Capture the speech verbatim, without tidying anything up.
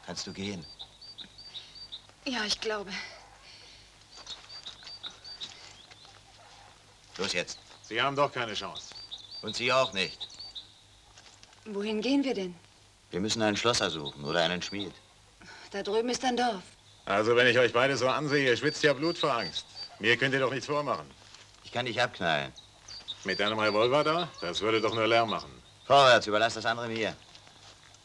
Kannst du gehen? Ja, ich glaube. Los jetzt. Sie haben doch keine Chance. Und Sie auch nicht. Wohin gehen wir denn? Wir müssen einen Schlosser suchen oder einen Schmied. Da drüben ist ein Dorf. Also, wenn ich euch beide so ansehe, schwitzt ja Blut vor Angst. Mir könnt ihr doch nichts vormachen. Ich kann dich abknallen. Mit deinem Revolver da? Das würde doch nur Lärm machen. Vorwärts, überlass das andere mir.